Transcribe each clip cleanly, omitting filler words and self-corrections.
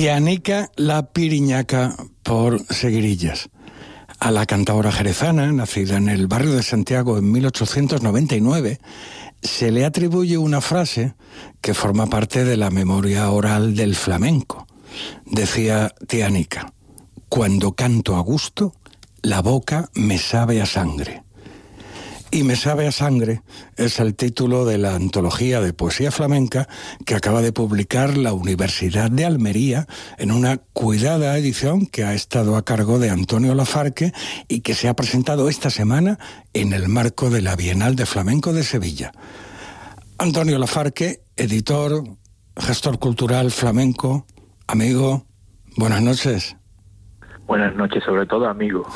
Tianica la Piriñaca por Seguirillas. A la cantaora jerezana, nacida en el barrio de Santiago en 1899, se le atribuye una frase que forma parte de la memoria oral del flamenco. Decía Tianica: cuando canto a gusto, la boca me sabe a sangre. Y me sabe a sangre es el título de la antología de poesía flamenca que acaba de publicar la Universidad de Almería en una cuidada edición que ha estado a cargo de Antonio Lafarque y que se ha presentado esta semana en el marco de la Bienal de Flamenco de Sevilla. Antonio Lafarque, editor, gestor cultural flamenco, amigo, buenas noches. Buenas noches, sobre todo amigo.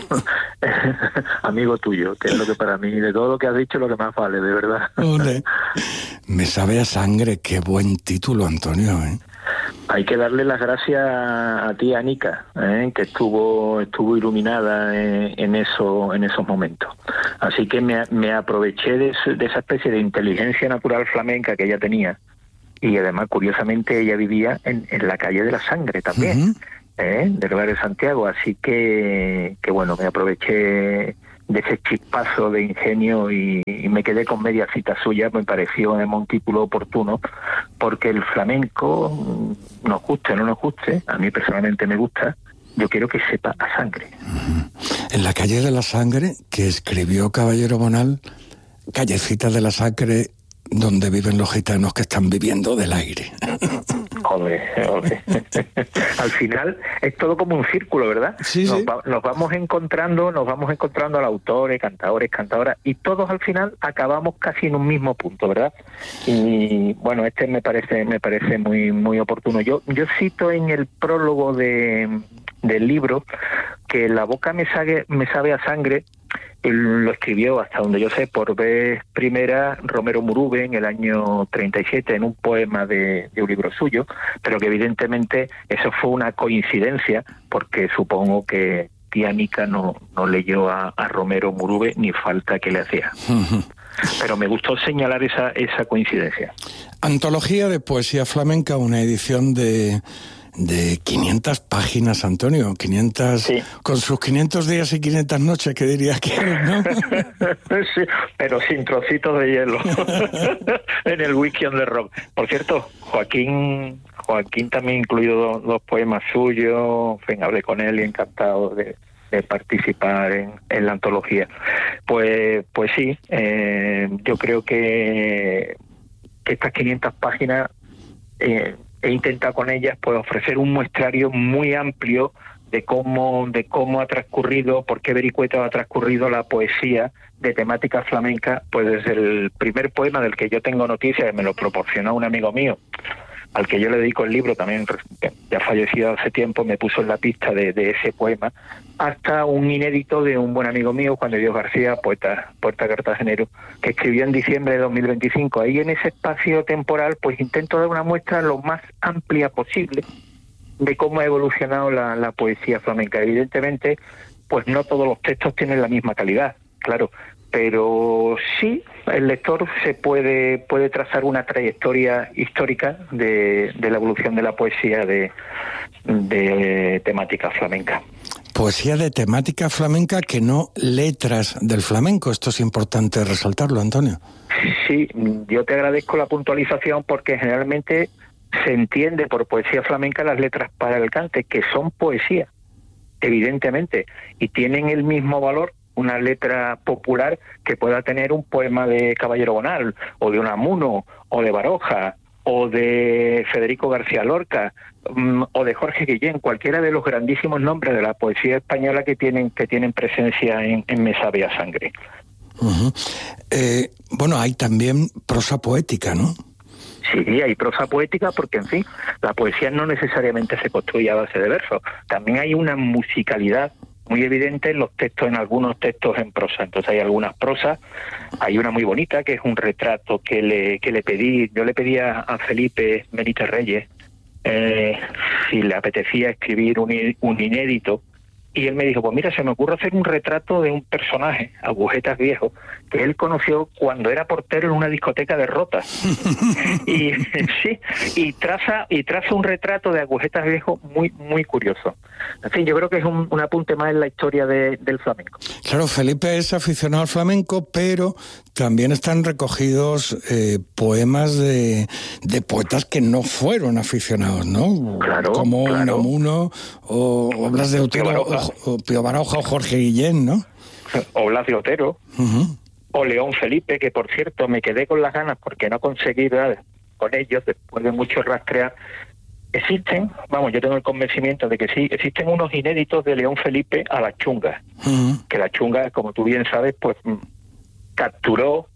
Amigo tuyo, que es lo que para mí, de todo lo que has dicho, lo que más vale, de verdad. Ole. Me sabe a sangre, qué buen título, Antonio, ¿eh? Hay que darle las gracias a ti, Anica, que estuvo iluminada en esos momentos. Así que me aproveché de esa especie de inteligencia natural flamenca que ella tenía, y además, curiosamente, ella vivía en la calle de la Sangre también. Uh-huh. Del barrio de Santiago, así que bueno, me aproveché de ese chispazo de ingenio y me quedé con media cita suya. Me pareció un título oportuno, porque el flamenco, nos guste o no nos guste, a mí personalmente me gusta, yo quiero que sepa a sangre. En la calle de la Sangre, que escribió Caballero Bonal, callecita de la Sangre, donde viven los gitanos que están viviendo del aire. Joder. Al final es todo como un círculo, ¿verdad? Sí, nos vamos encontrando al autores, cantadores, cantadoras, y todos al final acabamos casi en un mismo punto, ¿verdad? Y bueno, me parece muy muy oportuno. Yo cito en el prólogo del libro que La boca me sabe a sangre. Lo escribió, hasta donde yo sé, por vez primera Romero Murube en el año 37 en un poema de un libro suyo, pero que evidentemente eso fue una coincidencia, porque supongo que Tianica no leyó a Romero Murube, ni falta que le hacía. Pero me gustó señalar esa coincidencia. Antología de poesía flamenca, una edición de 500 páginas, Antonio, 500, sí. Con sus 500 días y 500 noches, que diría que, ¿no? Sí, pero sin trocitos de hielo en el wiki on the rock. Por cierto, Joaquín también incluido dos poemas suyos, en fin, hablé con él y encantado de participar en la antología. Pues sí, yo creo que estas 500 páginas he intentado con ellas pues ofrecer un muestrario muy amplio de cómo ha transcurrido, por qué vericueto ha transcurrido la poesía de temática flamenca, pues desde el primer poema del que yo tengo noticia, que me lo proporcionó un amigo mío, al que yo le dedico el libro, también ya fallecido hace tiempo, me puso en la pista de ese poema, hasta un inédito de un buen amigo mío, Juan de Dios García, poeta cartagenero, que escribió en diciembre de 2025. Ahí en ese espacio temporal, pues intento dar una muestra lo más amplia posible de cómo ha evolucionado la poesía flamenca. Evidentemente, pues no todos los textos tienen la misma calidad, claro, pero sí el lector se puede trazar una trayectoria histórica de la evolución de la poesía de temática flamenca. Poesía de temática flamenca, que no letras del flamenco. Esto es importante resaltarlo, Antonio. Sí, yo te agradezco la puntualización, porque generalmente se entiende por poesía flamenca las letras para el cante, que son poesía, evidentemente, y tienen el mismo valor una letra popular que pueda tener un poema de Caballero Bonal, o de Unamuno, o de Baroja, o de Federico García Lorca, o de Jorge Guillén, cualquiera de los grandísimos nombres de la poesía española que tienen presencia en Me sabe a sangre. Uh-huh. Bueno, hay también prosa poética, ¿no? Sí, hay prosa poética, porque, en fin, la poesía no necesariamente se construye a base de versos. También hay una musicalidad muy evidente en los textos, en algunos textos en prosa. Entonces hay algunas prosas, hay una muy bonita que es un retrato que le pedí, yo le pedí a Felipe Benítez Reyes si le apetecía escribir un inédito y él me dijo, pues mira, se me ocurre hacer un retrato de un personaje, Agujetas Viejo, que él conoció cuando era portero en una discoteca de Rota. Y sí, y traza un retrato de Agujetas Viejo muy, muy curioso. En fin, yo creo que es un apunte más en la historia del flamenco. Claro, Felipe es aficionado al flamenco, pero también están recogidos poemas de poetas que no fueron aficionados, ¿no? Claro, como claro. Unamuno, o Blas de Otero, o Pío Baroja, o Jorge Guillén, ¿no? O Blas de Otero, Uh-huh. o León Felipe, que por cierto me quedé con las ganas porque no conseguí dar con ellos después de mucho rastrear. Existen, yo tengo el convencimiento de que sí, existen unos inéditos de León Felipe a la chunga, que la chunga, como tú bien sabes, pues capturó,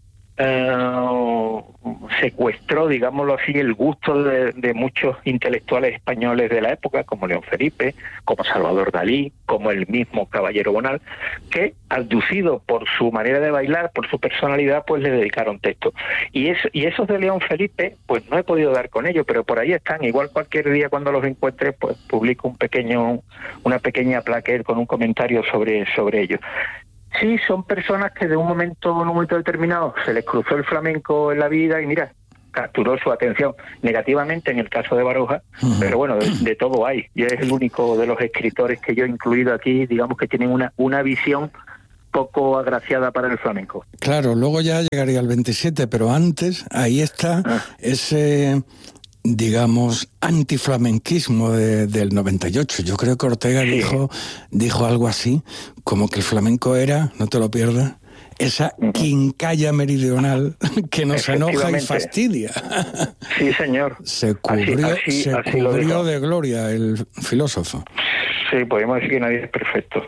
secuestró, digámoslo así, el gusto de muchos intelectuales españoles de la época, como León Felipe, como Salvador Dalí, como el mismo Caballero Bonal, que, abducido por su manera de bailar, por su personalidad, pues le dedicaron texto. Y esos de León Felipe, pues no he podido dar con ellos, pero por ahí están. Igual cualquier día cuando los encuentre, pues publico una pequeña plaqueta con un comentario sobre ellos. Sí, son personas que en un momento determinado se les cruzó el flamenco en la vida y mira, capturó su atención negativamente en el caso de Baroja, pero bueno, de todo hay. Y es el único de los escritores que yo he incluido aquí, digamos, que tienen una visión poco agraciada para el flamenco. Claro, luego ya llegaría al 27, pero antes, ahí está ese, digamos, antiflamenquismo del 98. Yo creo que Ortega dijo algo así, como que el flamenco era, no te lo pierdas, esa quincalla meridional que nos enoja y fastidia. Sí, señor. Se cubrió de gloria el filósofo. Sí, podemos decir que nadie es perfecto.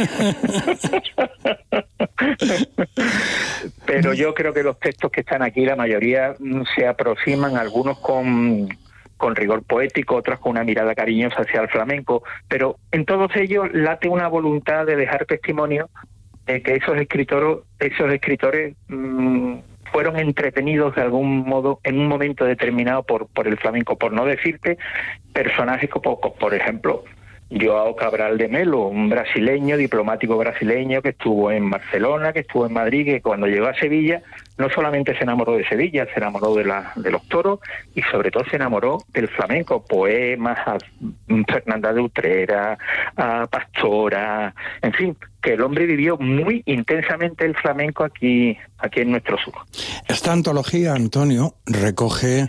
Pero yo creo que los textos que están aquí, la mayoría se aproximan, algunos con rigor poético, otros con una mirada cariñosa hacia el flamenco, pero en todos ellos late una voluntad de dejar testimonio de que esos escritores fueron entretenidos de algún modo en un momento determinado por el flamenco, por no decirte personajes como, por ejemplo, Joao Cabral de Melo, un brasileño, diplomático brasileño que estuvo en Barcelona, que estuvo en Madrid, que cuando llegó a Sevilla no solamente se enamoró de Sevilla, se enamoró de los toros y sobre todo se enamoró del flamenco, poemas a Fernanda de Utrera, a Pastora, en fin, que el hombre vivió muy intensamente el flamenco aquí en nuestro sur. Esta antología, Antonio, recoge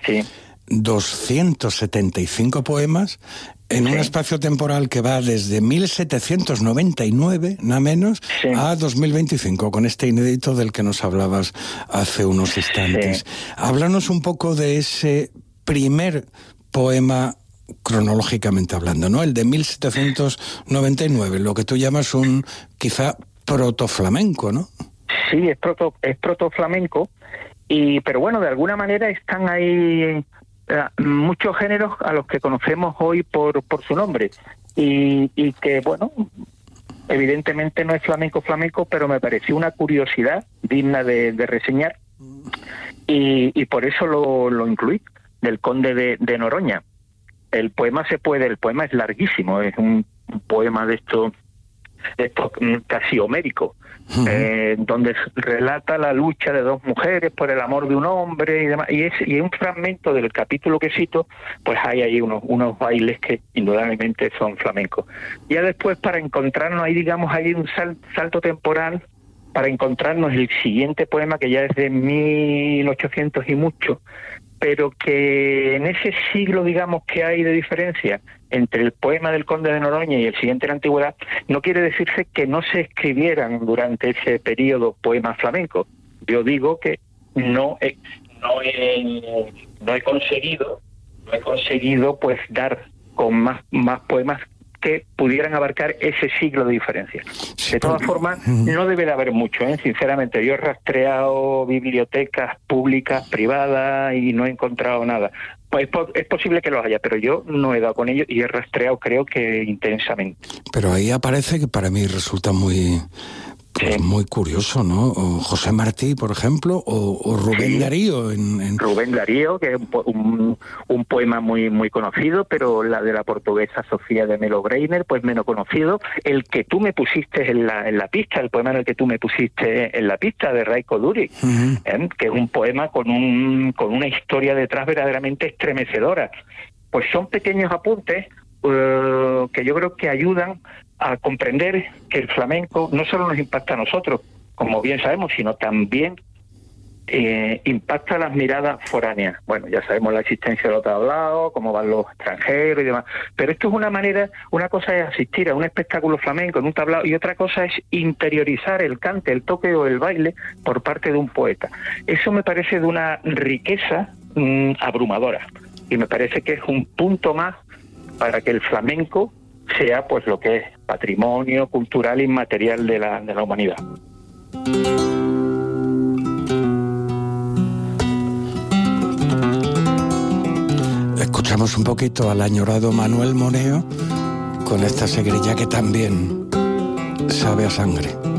275 poemas en un espacio temporal que va desde 1799, nada menos, a 2025, con este inédito del que nos hablabas hace unos instantes. Háblanos un poco de ese primer poema cronológicamente hablando, ¿no? El de 1799, lo que tú llamas un quizá protoflamenco, ¿no? Sí, es protoflamenco, pero bueno, de alguna manera están ahí muchos géneros a los que conocemos hoy por su nombre y que, bueno, evidentemente no es flamenco, pero me pareció una curiosidad digna de reseñar y por eso lo incluí, del Conde de Noroña. El poema es larguísimo, es un poema de estos casi homérico, donde relata la lucha de dos mujeres por el amor de un hombre y demás, y en un fragmento del capítulo que cito, pues hay ahí unos bailes que indudablemente son flamencos. Ya después, para encontrarnos ahí, digamos, hay un salto temporal, para encontrarnos el siguiente poema, que ya es de 1800 y mucho, pero que en ese siglo, digamos, que hay de diferencia entre el poema del Conde de Noroña y el siguiente de la Antigüedad, no quiere decirse que no se escribieran durante ese periodo poemas flamencos. Yo digo que no he conseguido pues dar con más poemas que pudieran abarcar ese siglo de diferencia. De todas formas, no debe de haber mucho, sinceramente. Yo he rastreado bibliotecas públicas, privadas, y no he encontrado nada. Pues es posible que los haya, pero yo no he dado con ellos y he rastreado, creo que intensamente. Pero ahí aparece, que para mí resulta muy Pues sí. Muy curioso, ¿no? O José Martí, por ejemplo, o Rubén Darío. Rubén Darío, que es un poema muy conocido, pero la de la portuguesa Sofía de Melo Greiner, pues menos conocido. El que tú me pusiste en la pista, el poema en el que tú me pusiste en la pista, de Raiko Duric, que es un poema con una historia detrás verdaderamente estremecedora. Pues son pequeños apuntes que yo creo que ayudan a comprender que el flamenco no solo nos impacta a nosotros, como bien sabemos, sino también impacta las miradas foráneas. Bueno, ya sabemos la existencia del otro lado, cómo van los extranjeros y demás, pero esto es una cosa es asistir a un espectáculo flamenco en un tablao y otra cosa es interiorizar el cante, el toque o el baile por parte de un poeta. Eso me parece de una riqueza abrumadora y me parece que es un punto más para que el flamenco sea pues lo que es patrimonio cultural inmaterial de la humanidad. Escuchamos un poquito al añorado Manuel Moneo con esta seguirilla que también sabe a sangre.